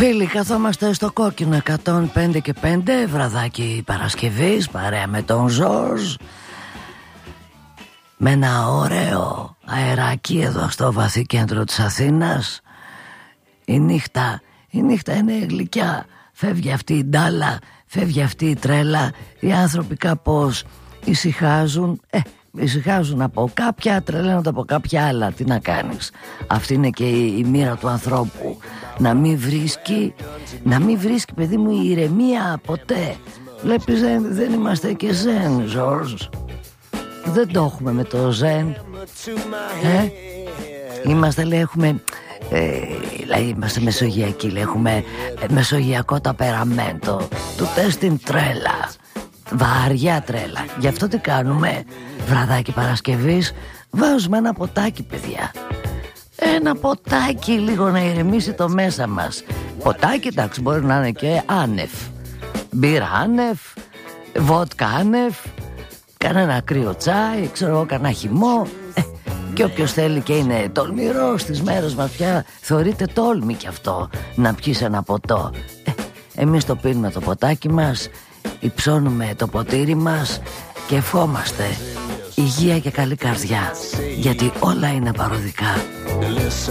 Φίλοι, καθόμαστε στο κόκκινο 105 και 5, βραδάκι Παρασκευής, παρέα με τον Ζορζ, με ένα ωραίο αεράκι εδώ στο βαθύ κέντρο της Αθήνας. Η νύχτα είναι γλυκιά. Φεύγει αυτή η ντάλα, φεύγει αυτή η τρέλα. Οι άνθρωποι κάπως ησυχάζουν. Ησυχάζουν από κάποια, τρελαίνονται από κάποια άλλα. Τι να κάνεις. Αυτή είναι και η μοίρα του ανθρώπου. Να μην βρίσκει παιδί μου η ηρεμία ποτέ. Βλέπεις, δεν είμαστε και ζεν, Ζορζ. Δεν το έχουμε με το ζεν. Είμαστε, λέει, είμαστε μεσογειακοί, λέει, έχουμε μεσογειακό ταπεραμέντο. Του τεστ τρέλα. Βαριά τρέλα. Γι' αυτό τι κάνουμε? Βραδάκι Παρασκευής βάζουμε ένα ποτάκι, παιδιά. Ένα ποτάκι, λίγο να ηρεμήσει το μέσα μας. Ποτάκι, εντάξει, μπορεί να είναι και άνευ. Μπύρα άνευ, βότκα άνευ, κανένα κρύο τσάι, ξέρω εγώ, κανένα χυμό. Και όποιος θέλει και είναι τολμηρός στις μέρες μας πια, θεωρείται τόλμη κι αυτό να πιείς ένα ποτό. Εμείς το πίνουμε το ποτάκι μας, υψώνουμε το ποτήρι μας και ευχόμαστε υγεία και καλή καρδιά, γιατί όλα είναι παροδικά.